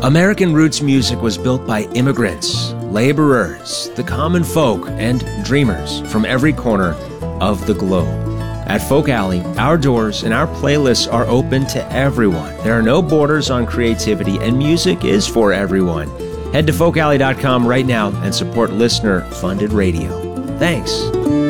American roots music was built by immigrants, laborers, the common folk, and dreamers from every corner of the globe. At Folk Alley, our doors and our playlists are open to everyone. There are no borders on creativity, and music is for everyone. Head to folkalley.com right now and support listener-funded radio. Thanks.